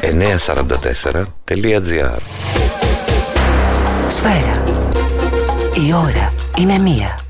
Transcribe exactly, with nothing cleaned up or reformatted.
εννιακόσια σαράντα τέσσερα τελεία τζι άρ. Σφαίρα. Η ώρα είναι μία.